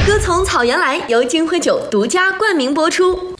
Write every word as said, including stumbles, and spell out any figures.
歌从草原来，由金辉酒独家冠名播出。